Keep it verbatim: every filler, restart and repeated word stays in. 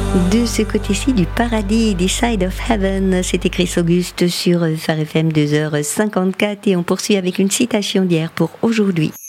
De ce côté-ci du paradis, des Side of Heaven, c'était Chris Auguste sur Phare F M deux heures cinquante-quatre et on poursuit avec une citation d'hier pour aujourd'hui.